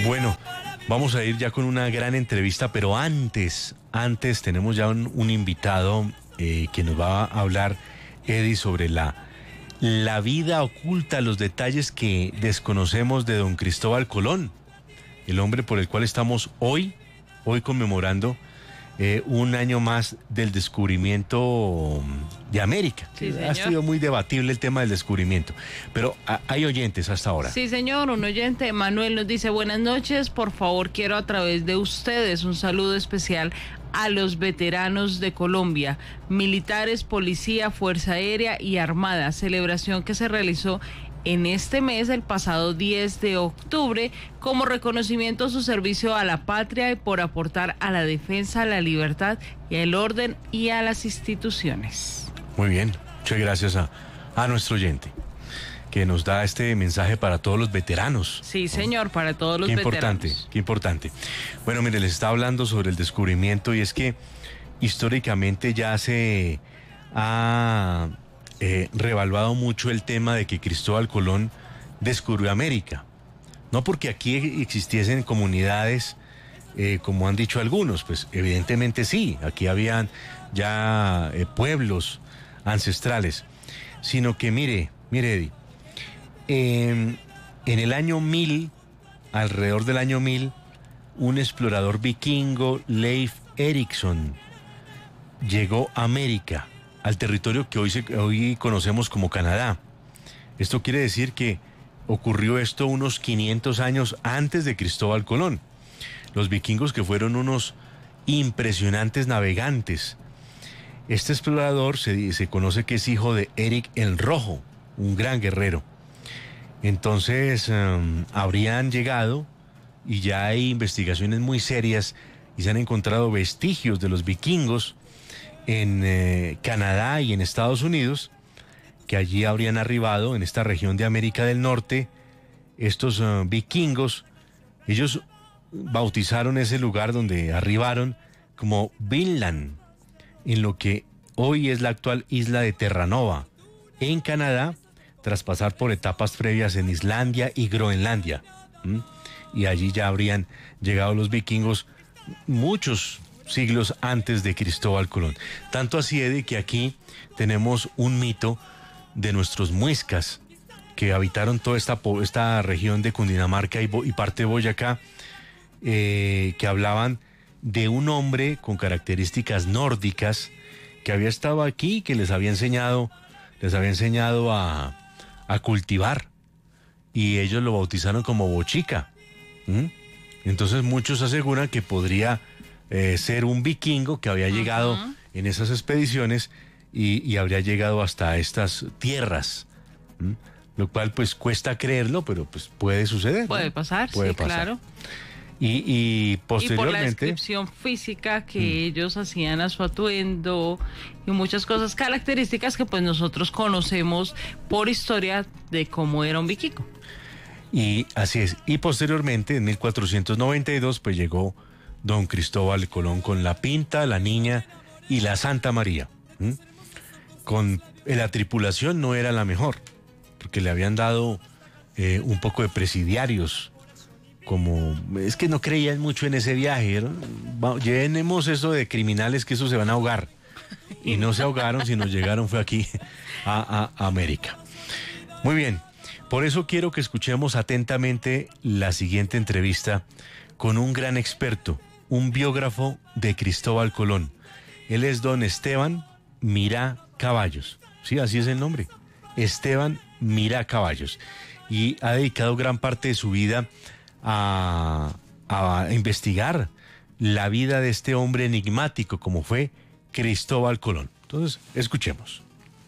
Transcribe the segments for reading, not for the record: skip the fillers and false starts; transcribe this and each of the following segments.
Bueno, vamos a ir ya con una gran entrevista, pero antes tenemos ya un invitado que nos va a hablar, Eddie, sobre la vida oculta, los detalles que desconocemos de don Cristóbal Colón, el hombre por el cual estamos hoy conmemorando un año más del descubrimiento de América. Sí, ha sido muy debatible el tema del descubrimiento, pero hay oyentes hasta ahora. Sí, señor, un oyente, Manuel, nos dice: buenas noches, por favor, quiero a través de ustedes un saludo especial a los veteranos de Colombia, militares, policía, Fuerza Aérea y Armada, celebración que se realizó en este mes, el pasado 10 de octubre, como reconocimiento a su servicio a la patria y por aportar a la defensa, a la libertad y al orden y a las instituciones. Muy bien, muchas gracias a nuestro oyente, que nos da este mensaje para todos los veteranos. Sí, señor, para todos los veteranos. Qué importante. Bueno, mire, les está hablando sobre el descubrimiento, y es que históricamente ya se ha revaluado mucho el tema de que Cristóbal Colón descubrió América. No porque aquí existiesen comunidades, como han dicho algunos, pues evidentemente sí, aquí habían ya pueblos ancestrales, sino que mire Eddie, en el año 1000, alrededor del año 1000, un explorador vikingo, Leif Erikson, llegó a América, al territorio que hoy conocemos como Canadá. Esto quiere decir que ocurrió esto unos 500 años antes de Cristóbal Colón. Los vikingos, que fueron unos impresionantes navegantes. Este explorador se conoce que es hijo de Eric el Rojo, un gran guerrero. Entonces habrían llegado, y ya hay investigaciones muy serias y se han encontrado vestigios de los vikingos en Canadá y en Estados Unidos, que allí habrían arribado en esta región de América del Norte. Estos vikingos, ellos bautizaron ese lugar donde arribaron como Vinland, en lo que hoy es la actual isla de Terranova, en Canadá, tras pasar por etapas previas en Islandia y Groenlandia. Y allí ya habrían llegado los vikingos muchos siglos antes de Cristóbal Colón. Tanto así, Eddie, que aquí tenemos un mito de nuestros muiscas que habitaron toda esta región de Cundinamarca y parte de Boyacá, que hablaban de un hombre con características nórdicas que había estado aquí, que les había enseñado a cultivar, y ellos lo bautizaron como Bochica. Entonces muchos aseguran que podría ser un vikingo que había llegado en esas expediciones y habría llegado hasta estas tierras, lo cual pues cuesta creerlo, pero pues puede suceder. Puede pasar, sí, claro. Y posteriormente... Y por la descripción física que ellos hacían a su atuendo y muchas cosas, características que pues nosotros conocemos por historia de cómo era un vikingo. Y así es. Y posteriormente, en 1492, pues llegó don Cristóbal Colón con la Pinta, la Niña y la Santa María. Con la tripulación no era la mejor, porque le habían dado un poco de presidiarios, como es que no creían mucho en ese viaje. Llenemos eso de criminales, que eso se van a ahogar. Y no se ahogaron, sino llegaron fue aquí a América. Muy bien, por eso quiero que escuchemos atentamente la siguiente entrevista con un gran experto, un biógrafo de Cristóbal Colón. Él es don Esteban Mirá Caballos. Sí, así es el nombre. Esteban Mirá Caballos. Y ha dedicado gran parte de su vida a investigar la vida de este hombre enigmático como fue Cristóbal Colón. Entonces, escuchemos.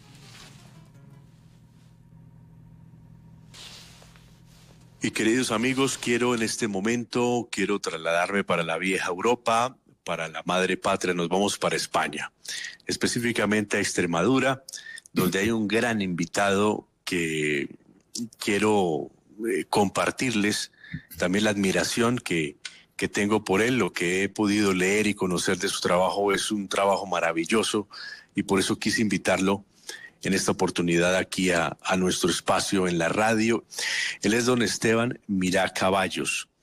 Y queridos amigos, en este momento quiero trasladarme para la vieja Europa, para la madre patria. Nos vamos para España, específicamente a Extremadura, donde hay un gran invitado que quiero compartirles también la admiración que tengo por él. Lo que he podido leer y conocer de su trabajo es un trabajo maravilloso, y por eso quise invitarlo en esta oportunidad aquí a nuestro espacio en la radio. Él es don Esteban Mirá Caballos.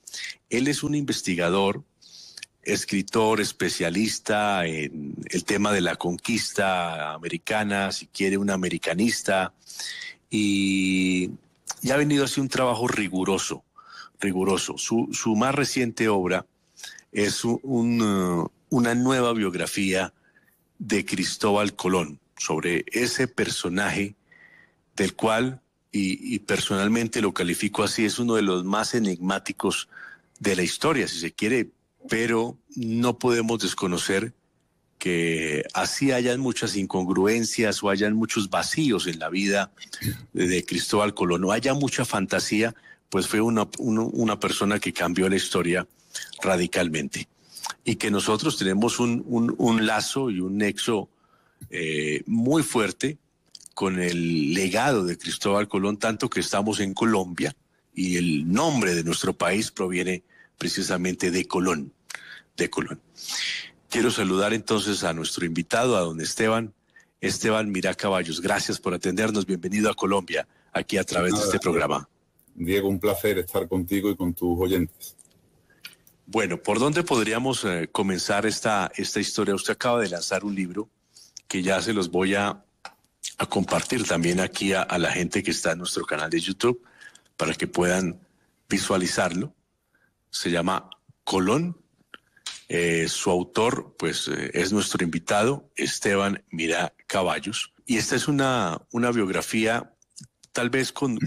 Él es un investigador, escritor, especialista en el tema de la conquista americana, si quiere un americanista, y ha venido a hacer un trabajo riguroso. Su más reciente obra es una nueva biografía de Cristóbal Colón, sobre ese personaje del cual, y personalmente lo califico así, es uno de los más enigmáticos de la historia, si se quiere, pero no podemos desconocer que así hayan muchas incongruencias o hayan muchos vacíos en la vida de Cristóbal Colón, o haya mucha fantasía, pues fue una persona que cambió la historia radicalmente. Y que nosotros tenemos un lazo y un nexo muy fuerte con el legado de Cristóbal Colón, tanto que estamos en Colombia y el nombre de nuestro país proviene precisamente de Colón. Quiero saludar entonces a nuestro invitado, a don Esteban Mirá Caballos. Gracias por atendernos. Bienvenido a Colombia, aquí a través de este programa. Diego, un placer estar contigo y con tus oyentes. Bueno, ¿por dónde podríamos comenzar esta historia? Usted acaba de lanzar un libro que ya se los voy a compartir también aquí a la gente que está en nuestro canal de YouTube para que puedan visualizarlo. Se llama Colón. Su autor, pues, es nuestro invitado, Esteban Mirá Caballos. Y esta es una biografía, tal vez con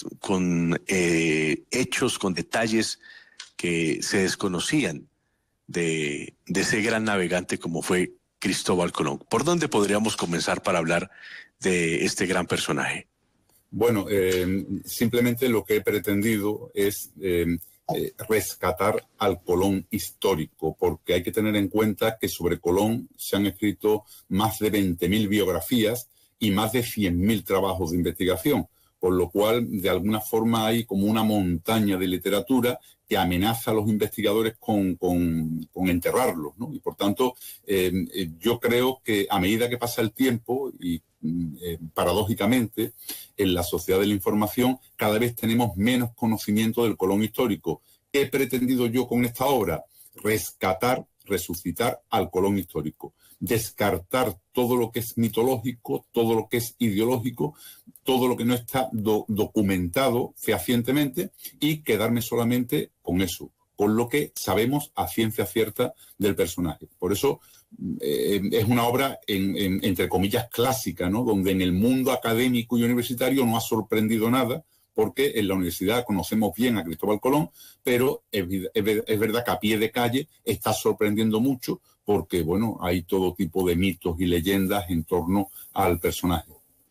hechos, con detalles que se desconocían de ese gran navegante como fue Cristóbal Colón. ¿Por dónde podríamos comenzar para hablar de este gran personaje? Bueno, simplemente lo que he pretendido es rescatar al Colón histórico, porque hay que tener en cuenta que sobre Colón se han escrito más de 20.000 biografías y más de 100.000 trabajos de investigación, por lo cual de alguna forma hay como una montaña de literatura que amenaza a los investigadores con enterrarlos, ¿no? Y por tanto, yo creo que a medida que pasa el tiempo y paradójicamente, en la sociedad de la información cada vez tenemos menos conocimiento del Colón histórico. ¿Qué he pretendido yo con esta obra? Rescatar, resucitar al Colón histórico. Descartar todo lo que es mitológico, todo lo que es ideológico, todo lo que no está documentado fehacientemente y quedarme solamente con eso, con lo que sabemos a ciencia cierta del personaje. Por eso es una obra, entre comillas, clásica, ¿no? Donde en el mundo académico y universitario no ha sorprendido nada, porque en la universidad conocemos bien a Cristóbal Colón, pero es verdad que a pie de calle está sorprendiendo mucho, porque, bueno, hay todo tipo de mitos y leyendas en torno al personaje.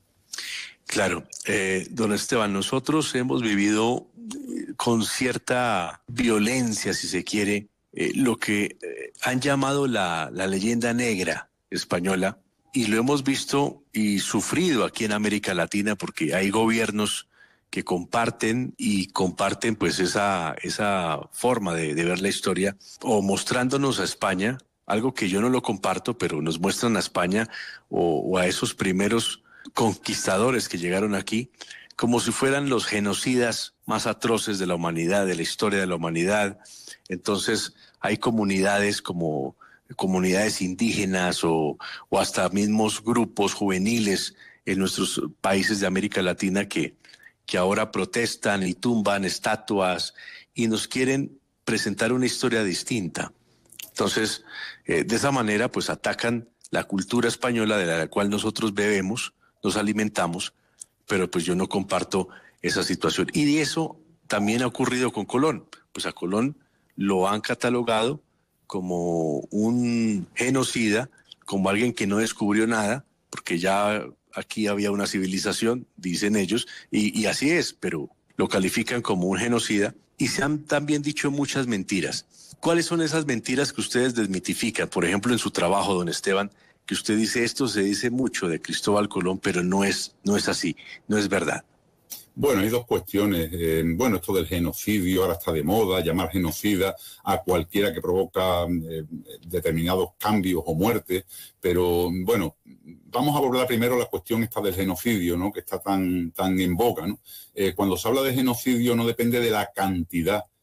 Claro, don Esteban, nosotros hemos vivido con cierta violencia, si se quiere, lo que han llamado la leyenda negra española, y lo hemos visto y sufrido aquí en América Latina porque hay gobiernos que comparten pues esa forma de ver la historia, o mostrándonos a España, algo que yo no lo comparto, pero nos muestran a España o a esos primeros conquistadores que llegaron aquí como si fueran los genocidas más atroces de la humanidad, de la historia de la humanidad. Entonces hay comunidades como comunidades indígenas o hasta mismos grupos juveniles en nuestros países de América Latina que ahora protestan y tumban estatuas y nos quieren presentar una historia distinta. Entonces, de esa manera, pues atacan la cultura española de la cual nosotros bebemos, nos alimentamos, pero pues yo no comparto esa situación. Y eso también ha ocurrido con Colón. Pues a Colón lo han catalogado como un genocida, como alguien que no descubrió nada, porque ya aquí había una civilización, dicen ellos, y así es, pero lo califican como un genocida y se han también dicho muchas mentiras. ¿Cuáles son esas mentiras que ustedes desmitifican? Por ejemplo, en su trabajo, don Esteban, que usted dice esto se dice mucho de Cristóbal Colón, pero no es así, no es verdad. Bueno, hay dos cuestiones. Bueno, esto del genocidio ahora está de moda, llamar genocida a cualquiera que provoca determinados cambios o muertes, pero bueno, vamos a abordar primero la cuestión esta del genocidio, ¿no? Que está tan en boga, ¿no? Cuando se habla de genocidio no depende de la cantidad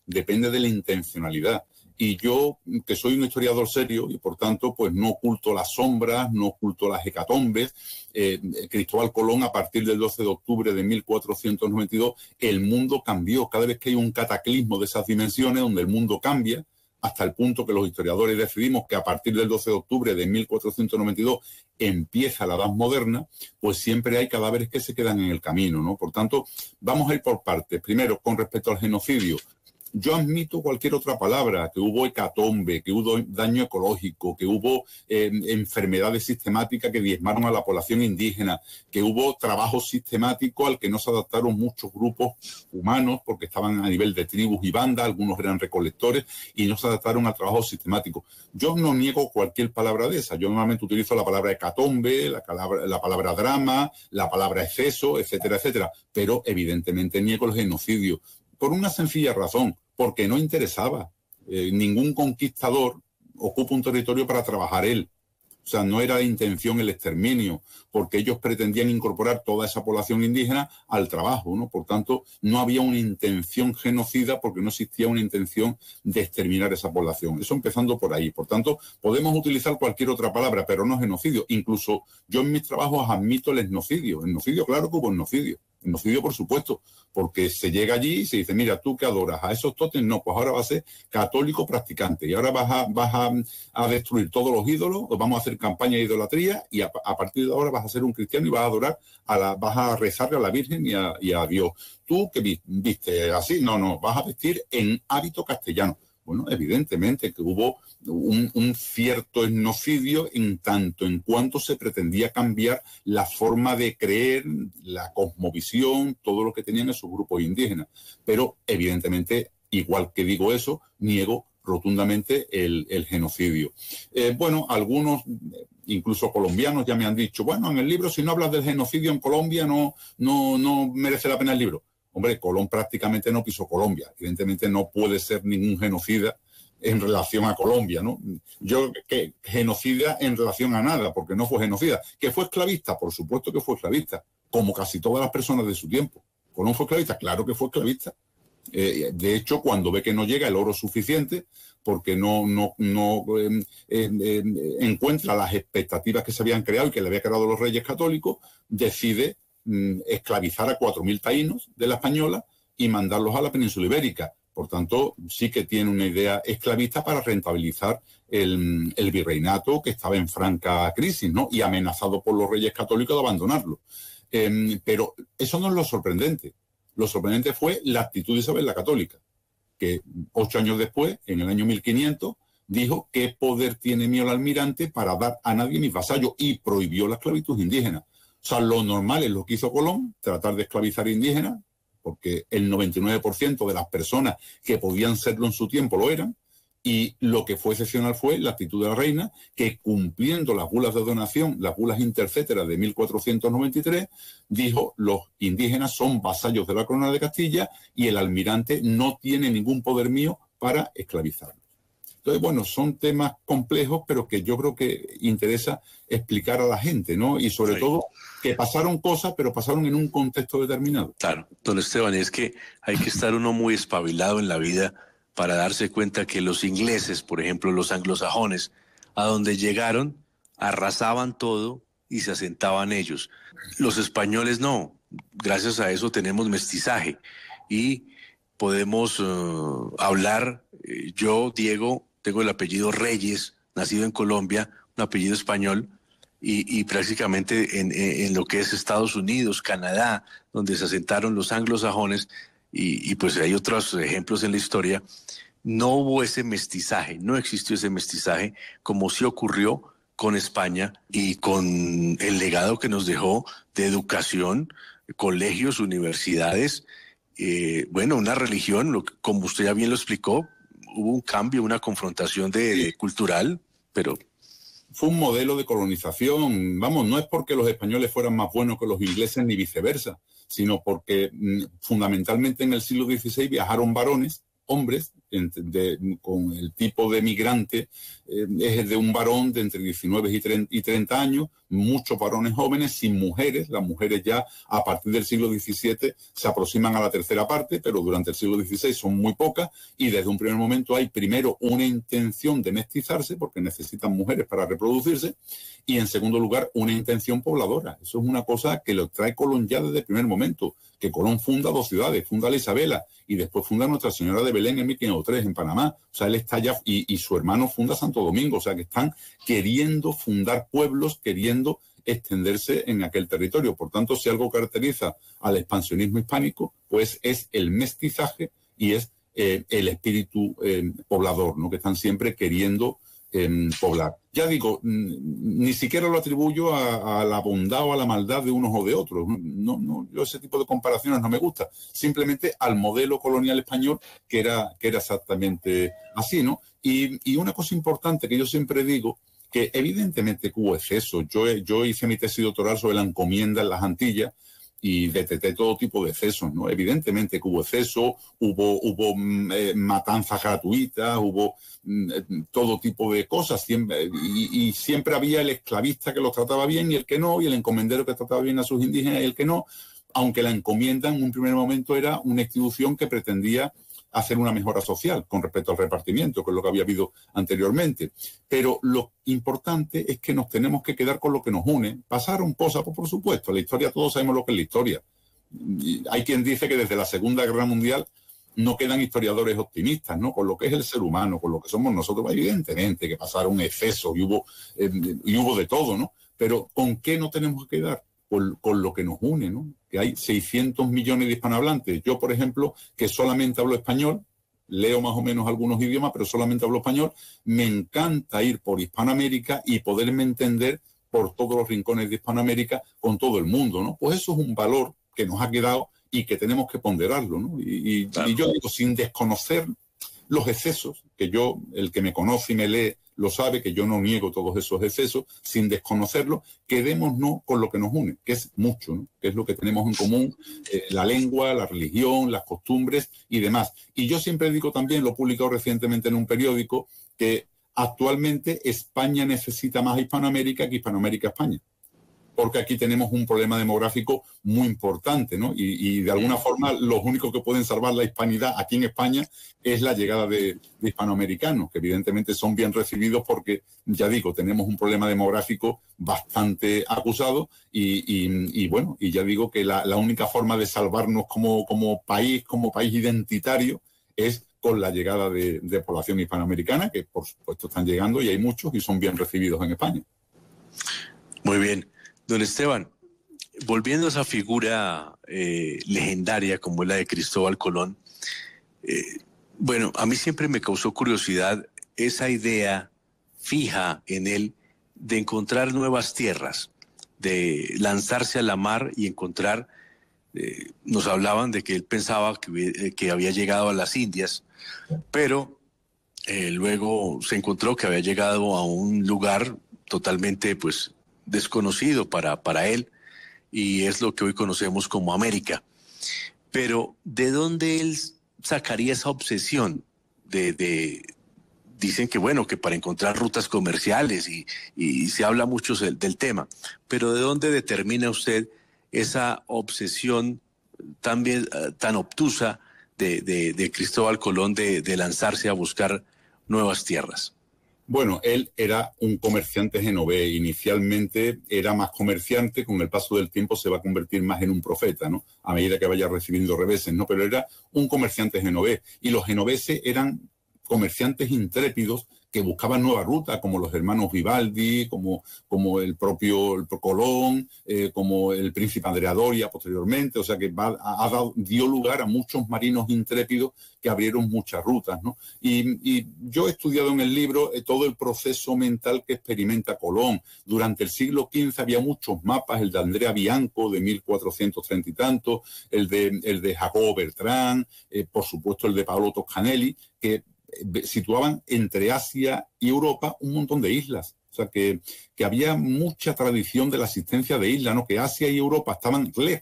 depende de la intencionalidad. Y yo, que soy un historiador serio y por tanto pues no oculto las sombras, no oculto las hecatombes, Cristóbal Colón, a partir del 12 de octubre de 1492, el mundo cambió. Cada vez que hay un cataclismo de esas dimensiones, donde el mundo cambia, hasta el punto que los historiadores decidimos que a partir del 12 de octubre de 1492 empieza la Edad Moderna, pues siempre hay cadáveres que se quedan en el camino, ¿no? Por tanto, vamos a ir por partes. Primero, con respecto al genocidio. Yo admito cualquier otra palabra, que hubo hecatombe, que hubo daño ecológico, que hubo enfermedades sistemáticas que diezmaron a la población indígena, que hubo trabajo sistemático al que no se adaptaron muchos grupos humanos porque estaban a nivel de tribus y bandas, algunos eran recolectores y no se adaptaron al trabajo sistemático. Yo no niego cualquier palabra de esa. Yo normalmente utilizo la palabra hecatombe, la palabra drama, la palabra exceso, etcétera, etcétera, pero evidentemente niego el genocidio. Por una sencilla razón, porque no interesaba. Ningún conquistador ocupa un territorio para trabajar él. O sea, no era de intención el exterminio, porque ellos pretendían incorporar toda esa población indígena al trabajo, ¿no? Por tanto, no había una intención genocida porque no existía una intención de exterminar esa población. Eso empezando por ahí. Por tanto, podemos utilizar cualquier otra palabra, pero no genocidio. Incluso yo en mis trabajos admito el etnocidio. Etnocidio, claro que hubo etnocidio. Genocidio, por supuesto, porque se llega allí y se dice, mira, tú que adoras a esos tótems, no, pues ahora vas a ser católico practicante y ahora vas a destruir todos los ídolos, o vamos a hacer campaña de idolatría y a partir de ahora vas a ser un cristiano y vas a adorar, vas a rezarle a la Virgen y a Dios. Tú que viste así, no, vas a vestir en hábito castellano. Bueno, evidentemente que hubo un cierto etnocidio en tanto en cuanto se pretendía cambiar la forma de creer, la cosmovisión, todo lo que tenían esos grupos indígenas. Pero evidentemente, igual que digo eso, niego rotundamente el genocidio. Bueno, algunos, incluso colombianos, ya me han dicho, bueno, en el libro si no hablas del genocidio en Colombia no merece la pena el libro. Hombre, Colón prácticamente no pisó Colombia. Evidentemente no puede ser ningún genocida en relación a Colombia, ¿no? Yo que genocida en relación a nada, porque no fue genocida. ¿Que fue esclavista? Por supuesto que fue esclavista, como casi todas las personas de su tiempo. ¿Colón fue esclavista? Claro que fue esclavista. De hecho, cuando ve que no llega el oro suficiente, porque no encuentra las expectativas que se habían creado y que le había creado los reyes católicos, decide esclavizar a 4.000 taínos de la Española y mandarlos a la península ibérica. Por tanto, sí que tiene una idea esclavista para rentabilizar el virreinato que estaba en franca crisis, ¿no? Y amenazado por los reyes católicos de abandonarlo. Pero eso no es lo sorprendente. Lo sorprendente fue la actitud de Isabel la Católica, que 8 años después, en el año 1500, dijo qué poder tiene mi almirante para dar a nadie mis vasallos y prohibió la esclavitud indígena. O sea, lo normal es lo que hizo Colón, tratar de esclavizar indígenas, porque el 99% de las personas que podían serlo en su tiempo lo eran, y lo que fue excepcional fue la actitud de la reina, que cumpliendo las bulas de donación, las bulas intercéteras de 1493, dijo, los indígenas son vasallos de la corona de Castilla y el almirante no tiene ningún poder mío para esclavizarlos. Entonces, bueno, son temas complejos, pero que yo creo que interesa explicar a la gente, ¿no? Y sobre todo que pasaron cosas, pero pasaron en un contexto determinado. Claro, don Esteban, es que hay que estar uno muy espabilado en la vida para darse cuenta que los ingleses, por ejemplo, los anglosajones, a donde llegaron, arrasaban todo y se asentaban ellos. Los españoles no. Gracias a eso tenemos mestizaje y podemos hablar. Yo, Diego, tengo el apellido Reyes, nacido en Colombia, un apellido español, y prácticamente en lo que es Estados Unidos, Canadá, donde se asentaron los anglosajones, y pues hay otros ejemplos en la historia, no hubo ese mestizaje, no existió ese mestizaje como sí ocurrió con España y con el legado que nos dejó de educación, colegios, universidades, bueno, una religión, como usted ya bien lo explicó, hubo un cambio, una confrontación cultural, pero... Fue un modelo de colonización, vamos, no es porque los españoles fueran más buenos que los ingleses ni viceversa, sino porque fundamentalmente en el siglo XVI viajaron varones, hombres, con el tipo de migrante, es el de un varón de entre 19 y 30 años, muchos varones jóvenes, sin mujeres. Las mujeres ya a partir del siglo XVII se aproximan a la tercera parte, pero durante el siglo XVI son muy pocas, y desde un primer momento hay primero una intención de mestizarse, porque necesitan mujeres para reproducirse, y en segundo lugar una intención pobladora. Eso es una cosa que lo trae Colón ya desde el primer momento, que Colón funda 2 ciudades, funda la Isabela y después funda Nuestra Señora de Belén en 1503 en Panamá. O sea, él está ya, y su hermano funda Santo Domingo. O sea, que están queriendo fundar pueblos, queriendo extenderse en aquel territorio. Por tanto, si algo caracteriza al expansionismo hispánico, pues es el mestizaje y es el espíritu poblador, ¿no? Que están siempre queriendo poblar. Ya digo, ni siquiera lo atribuyo a la bondad o a la maldad de unos o de otros. No, yo ese tipo de comparaciones no me gusta. Simplemente al modelo colonial español que era exactamente así, ¿no? Y una cosa importante que yo siempre digo, que evidentemente hubo excesos. Yo hice mi tesis doctoral sobre la encomienda en las Antillas y detecté todo tipo de excesos, ¿no? Evidentemente que hubo exceso, hubo matanzas gratuitas, hubo todo tipo de cosas, y siempre había el esclavista que los trataba bien y el que no, y el encomendero que trataba bien a sus indígenas y el que no, aunque la encomienda en un primer momento era una institución que pretendía hacer una mejora social con respecto al repartimiento, que es lo que había habido anteriormente. Pero lo importante es que nos tenemos que quedar con lo que nos une. Pasaron cosas, pues, por supuesto, la historia, todos sabemos lo que es la historia. Y hay quien dice que desde la Segunda Guerra Mundial no quedan historiadores optimistas, ¿no? Con lo que es el ser humano, con lo que somos nosotros, evidentemente que pasaron excesos y hubo de todo, ¿no? Pero ¿con qué no tenemos que quedar? Con lo que nos une, ¿no? Que hay 600 millones de hispanohablantes. Yo, por ejemplo, que solamente hablo español, leo más o menos algunos idiomas, pero solamente hablo español, me encanta ir por Hispanoamérica y poderme entender por todos los rincones de Hispanoamérica con todo el mundo, ¿no? Pues eso es un valor que nos ha quedado y que tenemos que ponderarlo, ¿no? Claro. Y yo digo, sin desconocer los excesos, que yo, el que me conoce y me lee, lo sabe, que yo no niego todos esos excesos, sin desconocerlo, quedémonos con lo que nos une, que es mucho, ¿no? Que es lo que tenemos en común, la lengua, la religión, las costumbres y demás. Y yo siempre digo también, lo he publicado recientemente en un periódico, que actualmente España necesita más Hispanoamérica que Hispanoamérica España, porque aquí tenemos un problema demográfico muy importante, ¿no? Y de alguna forma los únicos que pueden salvar la hispanidad aquí en España es la llegada de hispanoamericanos, que evidentemente son bien recibidos porque, ya digo, tenemos un problema demográfico bastante acusado y bueno, y ya digo que la única forma de salvarnos como país identitario es con la llegada de población hispanoamericana, que por supuesto están llegando y hay muchos y son bien recibidos en España. Muy bien. Don Esteban, volviendo a esa figura legendaria como es la de Cristóbal Colón, bueno, a mí siempre me causó curiosidad esa idea fija en él de encontrar nuevas tierras, de lanzarse a la mar y encontrar, nos hablaban de que él pensaba que había llegado a las Indias, pero luego se encontró que había llegado a un lugar totalmente, pues, desconocido para él, y es lo que hoy conocemos como América. Pero ¿de dónde él sacaría esa obsesión dicen que bueno, que para encontrar rutas comerciales y se habla mucho del tema, pero ¿de dónde determina usted esa obsesión también tan obtusa de Cristóbal Colón de lanzarse a buscar nuevas tierras? Bueno, él era un comerciante genovés. Inicialmente era más comerciante, con el paso del tiempo se va a convertir más en un profeta, ¿no? A medida que vaya recibiendo reveses, ¿no? Pero era un comerciante genovés. Y los genoveses eran comerciantes intrépidos que buscaban nuevas rutas, como los hermanos Vivaldi, como el propio Colón, como el príncipe Andrea Doria posteriormente. O sea que dio lugar a muchos marinos intrépidos que abrieron muchas rutas, ¿no? Y yo he estudiado en el libro todo el proceso mental que experimenta Colón. Durante el siglo XV había muchos mapas, el de Andrea Bianco de 1430 y tanto, el de Jacobo Bertrand, por supuesto el de Paolo Toscanelli, que situaban entre Asia y Europa un montón de islas. O sea, que había mucha tradición de la existencia de islas, ¿no? Que Asia y Europa estaban lejos,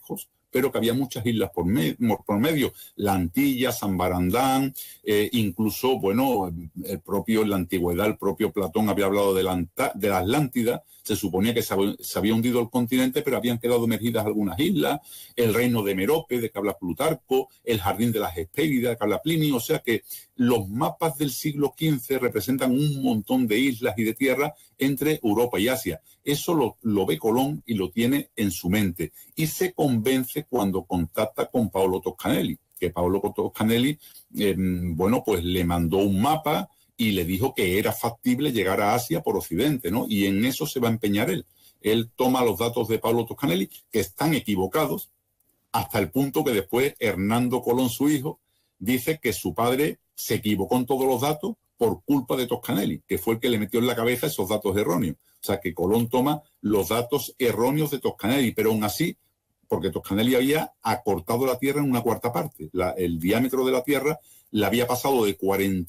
pero que había muchas islas por medio, la Antilla, San Barandán, incluso, bueno, en la antigüedad, el propio Platón había hablado de la Atlántida. Se suponía que se había hundido el continente, pero habían quedado emergidas algunas islas, el reino de Merope, de que habla Plutarco, el jardín de las Hespéridas, de que habla Plinio. O sea que los mapas del siglo XV representan un montón de islas y de tierra entre Europa y Asia. Eso lo ve Colón y lo tiene en su mente. Y se convence cuando contacta con Paolo Toscanelli, que Paolo Toscanelli, bueno, pues le mandó un mapa y le dijo que era factible llegar a Asia por Occidente, ¿no? Y en eso se va a empeñar él. Él toma los datos de Paolo Toscanelli, que están equivocados, hasta el punto que después Hernando Colón, su hijo, dice que su padre se equivocó en todos los datos por culpa de Toscanelli, que fue el que le metió en la cabeza esos datos erróneos. O sea, que Colón toma los datos erróneos de Toscanelli, pero aún así, porque Toscanelli había acortado la Tierra en una cuarta parte. El diámetro de la Tierra la había pasado de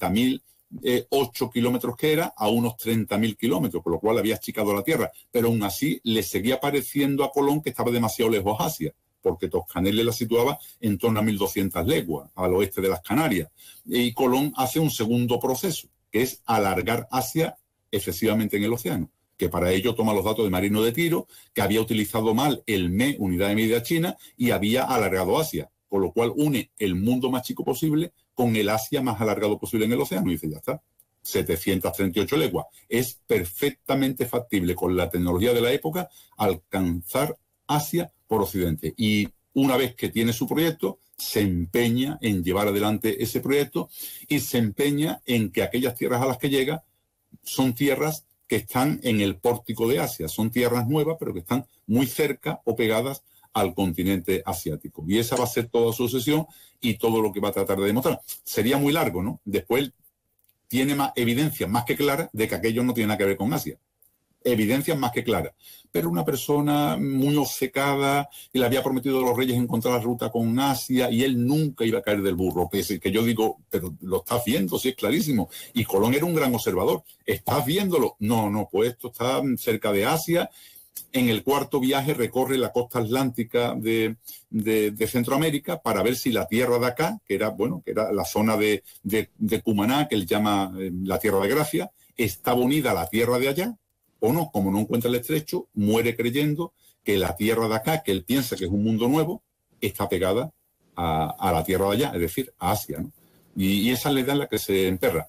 40.008 kilómetros que era a unos 30.000 kilómetros, con lo cual había achicado la Tierra. Pero aún así le seguía pareciendo a Colón que estaba demasiado lejos Asia, porque Toscanelli la situaba en torno a 1.200 leguas al oeste de las Canarias. Y Colón hace un segundo proceso, que es alargar Asia excesivamente en el océano, que para ello toma los datos de Marino de Tiro, que había utilizado mal el ME, unidad de medida china, y había alargado Asia, con lo cual une el mundo más chico posible con el Asia más alargado posible en el océano, y dice, ya está, 738 leguas. Es perfectamente factible con la tecnología de la época alcanzar Asia por Occidente. Y una vez que tiene su proyecto, se empeña en llevar adelante ese proyecto y se empeña en que aquellas tierras a las que llega son tierras que están en el pórtico de Asia, son tierras nuevas, pero que están muy cerca o pegadas al continente asiático. Y esa va a ser toda su obsesión y todo lo que va a tratar de demostrar. Sería muy largo, ¿no? Después tiene más evidencias más que claras de que aquello no tiene nada que ver con Asia. Evidencias más que claras. Pero una persona muy obcecada, y le había prometido a los reyes encontrar la ruta con Asia, y él nunca iba a caer del burro. Que yo digo, pero lo estás viendo, sí, es clarísimo. Y Colón era un gran observador. ¿Estás viéndolo? No, pues esto está cerca de Asia. En el cuarto viaje recorre la costa atlántica de Centroamérica para ver si la tierra de acá, que era la zona de Cumaná, que él llama la tierra de Gracia, estaba unida a la tierra de allá, o no. Como no encuentra el estrecho, muere creyendo que la tierra de acá, que él piensa que es un mundo nuevo, está pegada a la tierra de allá, es decir, a Asia, ¿no? Y esa es la edad en la que se emperra.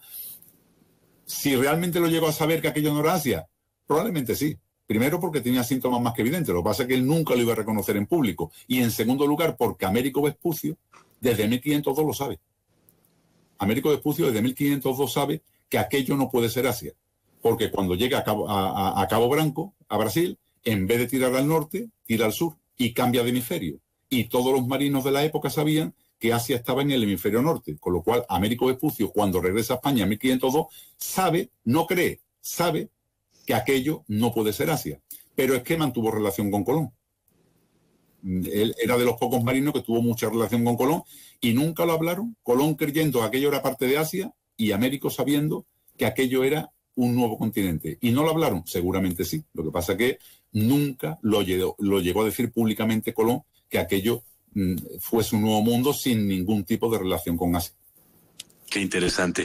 Si realmente lo llegó a saber que aquello no era Asia, probablemente sí. Primero, porque tenía síntomas más que evidentes. Lo que pasa es que él nunca lo iba a reconocer en público. Y en segundo lugar, porque Américo Vespucio desde 1502 lo sabe. Américo Vespucio desde 1502 sabe que aquello no puede ser Asia. Porque cuando llega a Cabo Branco, a Brasil, en vez de tirar al norte, tira al sur y cambia de hemisferio. Y todos los marinos de la época sabían que Asia estaba en el hemisferio norte. Con lo cual, Américo Vespucio, cuando regresa a España en 1502, sabe, no cree, sabe que aquello no puede ser Asia. Pero es que mantuvo relación con Colón. Él era de los pocos marinos que tuvo mucha relación con Colón y nunca lo hablaron. Colón creyendo que aquello era parte de Asia y Américo sabiendo que aquello era un nuevo continente. ¿Y no lo hablaron? Seguramente sí. Lo que pasa es que nunca lo llegó a decir públicamente Colón que aquello fuese un nuevo mundo sin ningún tipo de relación con Asia. Qué interesante.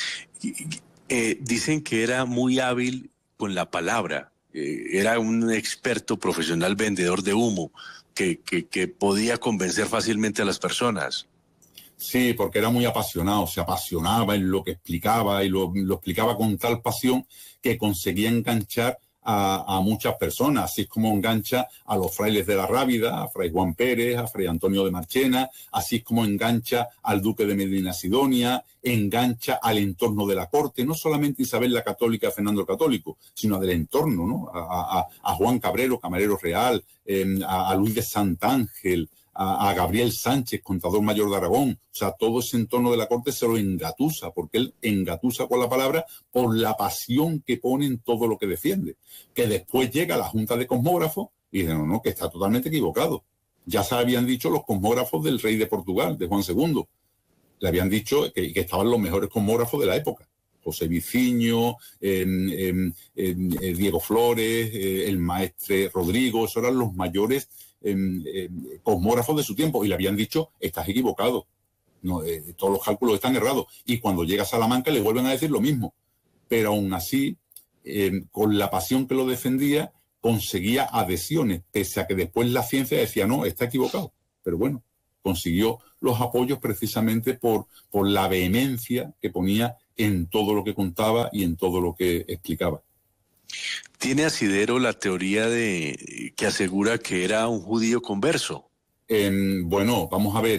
Dicen que era muy hábil con la palabra. Era un experto profesional vendedor de humo que podía convencer fácilmente a las personas. Sí, porque era muy apasionado, se apasionaba en lo que explicaba y lo explicaba con tal pasión que conseguía enganchar a muchas personas, así es como engancha a los frailes de la Rábida, a Fray Juan Pérez, a Fray Antonio de Marchena, así es como engancha al duque de Medina Sidonia, engancha al entorno de la corte, no solamente Isabel la Católica, Fernando el Católico, sino del entorno, ¿no? A Juan Cabrero, camarero real, a Luis de Santángel, a Gabriel Sánchez, contador mayor de Aragón. O sea, todo ese entorno de la corte se lo engatusa, porque él engatusa con la palabra por la pasión que pone en todo lo que defiende. Que después llega a la Junta de Cosmógrafos y dice, no, que está totalmente equivocado. Ya se habían dicho los cosmógrafos del rey de Portugal, de Juan II. Le habían dicho que estaban los mejores cosmógrafos de la época. José Viciño, Diego Flores, el maestre Rodrigo, esos eran los mayores cosmógrafos de su tiempo y le habían dicho, estás equivocado, no, todos los cálculos están errados. Y cuando llega a Salamanca le vuelven a decir lo mismo. Pero aún así, con la pasión que lo defendía, conseguía adhesiones, pese a que después la ciencia decía, no, está equivocado. Pero bueno, consiguió los apoyos precisamente por la vehemencia que ponía en todo lo que contaba y en todo lo que explicaba. Tiene asidero la teoría que asegura que era un judío converso. Bueno, vamos a ver,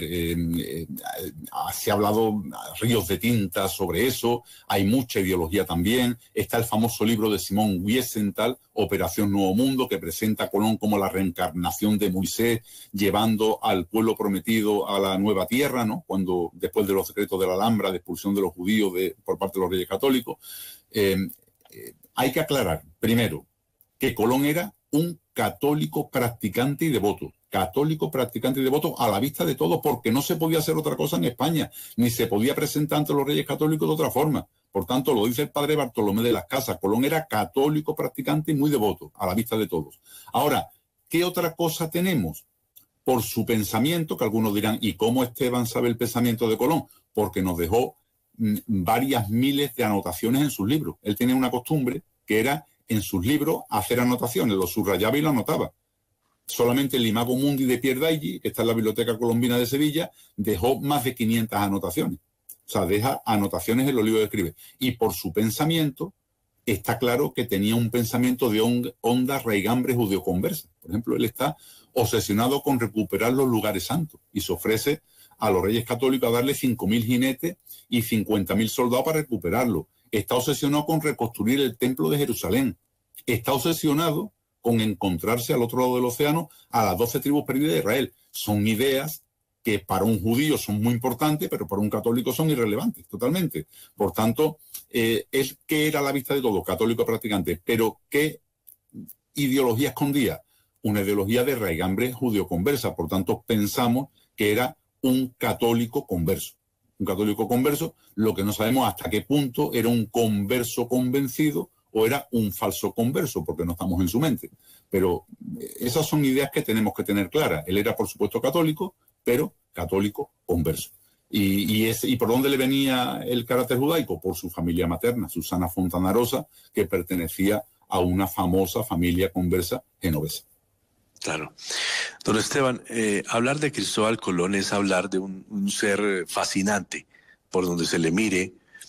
se ha hablado ríos de tinta sobre eso, hay mucha ideología también, está el famoso libro de Simón Wiesenthal, Operación Nuevo Mundo, que presenta a Colón como la reencarnación de Moisés, llevando al pueblo prometido a la nueva tierra, ¿no? Cuando, después de los decretos de la Alhambra, de expulsión de los judíos por parte de los reyes católicos. Hay que aclarar, primero, que Colón era un católico practicante y devoto. Católico practicante y devoto a la vista de todos, porque no se podía hacer otra cosa en España, ni se podía presentar ante los reyes católicos de otra forma. Por tanto, lo dice el padre Bartolomé de las Casas, Colón era católico practicante y muy devoto, a la vista de todos. Ahora, ¿qué otra cosa tenemos? Por su pensamiento, que algunos dirán, ¿y cómo Esteban sabe el pensamiento de Colón? Porque nos dejó varias miles de anotaciones en sus libros. Él tenía una costumbre que era en sus libros hacer anotaciones, lo subrayaba y lo anotaba. Solamente el Imago Mundi de Pierre Dailly, que está en la Biblioteca Colombina de Sevilla, dejó más de 500 anotaciones. O sea, deja anotaciones en los libros que escribe. Y por su pensamiento, está claro que tenía un pensamiento de honda raigambre judeoconversa. Por ejemplo, él está obsesionado con recuperar los lugares santos y se ofrece a los reyes católicos a darle 5.000 jinetes y 50.000 soldados para recuperarlo. Está obsesionado con reconstruir el templo de Jerusalén. Está obsesionado con encontrarse al otro lado del océano a las 12 tribus perdidas de Israel. Son ideas que para un judío son muy importantes, pero para un católico son irrelevantes, totalmente. Por tanto, es que era a la vista de todos, católico practicante, pero ¿qué ideología escondía? Una ideología de raigambre judeo-conversa. Por tanto, pensamos que era un católico converso. Un católico converso, lo que no sabemos hasta qué punto era un converso convencido o era un falso converso, porque no estamos en su mente. Pero esas son ideas que tenemos que tener claras. Él era, por supuesto, católico, pero católico converso. ¿Y por dónde le venía el carácter judaico? Por su familia materna, Susana Fontanarosa, que pertenecía a una famosa familia conversa genovesa. Claro. Don Esteban, hablar de Cristóbal Colón es hablar de un ser fascinante, por donde se le mire,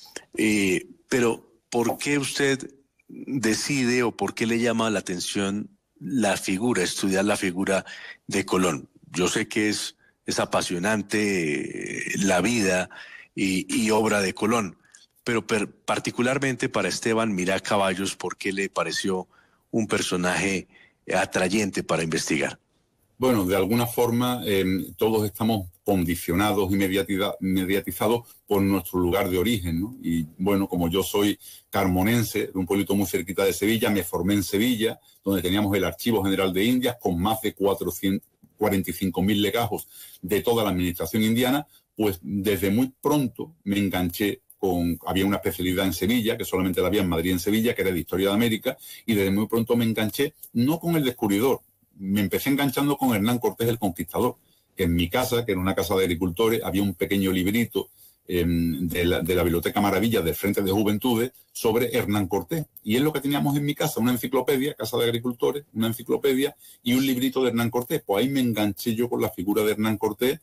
pero ¿por qué usted decide o por qué le llama la atención estudiar la figura de Colón? Yo sé que es apasionante la vida y obra de Colón, pero particularmente para Esteban Mirá Caballos, ¿por qué le pareció un personaje atrayente para investigar? Bueno, de alguna forma todos estamos condicionados y mediatizados por nuestro lugar de origen, ¿no? Y bueno, como yo soy carmonense, de un pueblito muy cerquita de Sevilla, me formé en Sevilla, donde teníamos el Archivo General de Indias con más de 45.000 legajos de toda la administración indiana, pues desde muy pronto me enganché había una especialidad en Sevilla, que solamente la había en Madrid y en Sevilla, que era de Historia de América, y desde muy pronto me enganché, no con el descubridor, me empecé enganchando con Hernán Cortés el Conquistador, que en mi casa, que era una casa de agricultores, había un pequeño librito de la Biblioteca Maravilla del Frente de Juventudes sobre Hernán Cortés. Y es lo que teníamos en mi casa, una enciclopedia, casa de agricultores, una enciclopedia y un librito de Hernán Cortés. Pues ahí me enganché yo con la figura de Hernán Cortés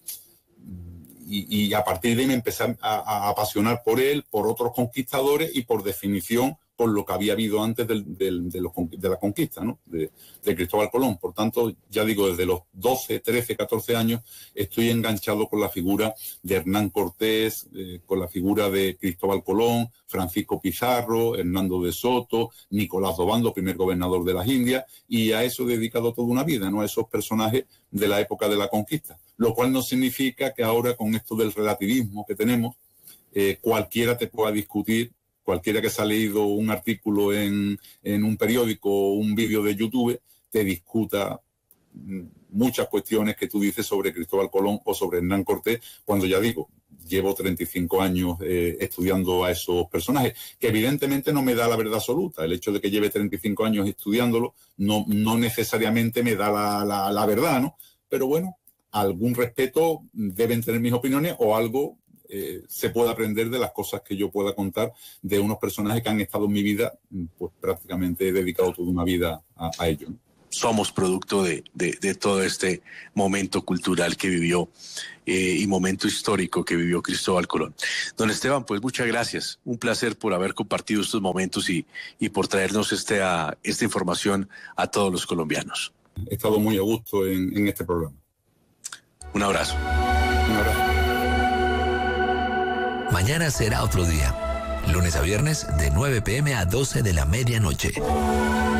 y a partir de ahí me empecé a apasionar por él, por otros conquistadores y por definición por lo que había habido antes de la conquista, ¿no? de Cristóbal Colón. Por tanto, ya digo, desde los 12, 13, 14 años estoy enganchado con la figura de Hernán Cortés, con la figura de Cristóbal Colón, Francisco Pizarro, Hernando de Soto, Nicolás d'Obando, primer gobernador de las Indias, y a eso he dedicado toda una vida, ¿no? A esos personajes de la época de la conquista. Lo cual no significa que ahora, con esto del relativismo que tenemos, cualquiera te pueda discutir. Cualquiera que se ha leído un artículo en un periódico o un vídeo de YouTube te discuta muchas cuestiones que tú dices sobre Cristóbal Colón o sobre Hernán Cortés, cuando ya digo, llevo 35 años estudiando a esos personajes, que evidentemente no me da la verdad absoluta. El hecho de que lleve 35 años estudiándolo no necesariamente me da la verdad, ¿no? Pero bueno, algún respeto deben tener mis opiniones, o algo se puede aprender de las cosas que yo pueda contar de unos personajes que han estado en mi vida, pues prácticamente he dedicado toda una vida a ello, ¿no? Somos producto de todo este momento cultural que vivió y momento histórico que vivió Cristóbal Colón. Don Esteban, pues muchas gracias. Un placer por haber compartido estos momentos y por traernos esta información a todos los colombianos. He estado muy a gusto en este programa. Un abrazo. Un abrazo. Mañana será otro día. Lunes a viernes de 9 p.m. a 12 de la medianoche.